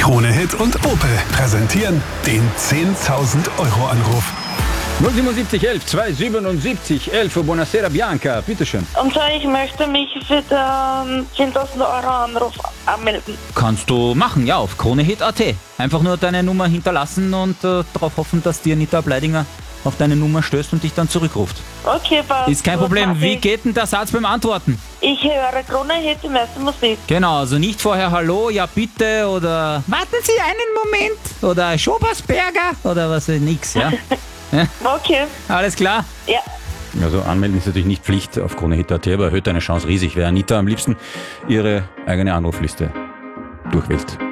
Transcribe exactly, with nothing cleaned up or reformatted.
Krone Hit und Opel präsentieren den zehntausend Euro Anruf. null siebenundsiebzig elf zweihundertsiebenundsiebzig elf. Buonasera Bianca, bitteschön. Und zwar, ich möchte mich für den zehntausend Euro Anruf anmelden. Kannst du machen, ja, auf kronehit punkt at. Einfach nur deine Nummer hinterlassen und äh, darauf hoffen, dass dir Anita Bleidinger auf deine Nummer stößt und dich dann zurückruft. Okay, passt. Ist kein Gut, Problem. mach Wie ich. geht denn der Satz beim Antworten? Ich höre Krone Hit, die meiste Musik. Genau, also nicht vorher Hallo, ja bitte oder warten Sie einen Moment oder Schobersberger oder was, nix, ja? Okay, Alles klar? ja. Also anmelden ist natürlich nicht Pflicht auf kronehit punkt at, aber erhöht deine Chance riesig, wer Anita am liebsten ihre eigene Anrufliste durchwählt.